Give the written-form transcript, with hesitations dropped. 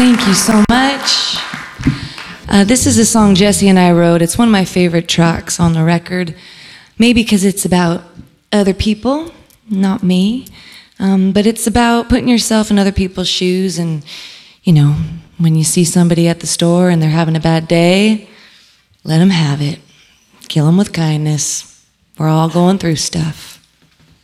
Thank you so much. This is a song Jesse and I wrote. It's one of my favorite tracks on the record. Maybe because it's about other people, not me. But it's about putting yourself in other people's shoes and, you know, when you see somebody at the store and they're having a bad day, let them have it. Kill them with kindness. We're all going through stuff.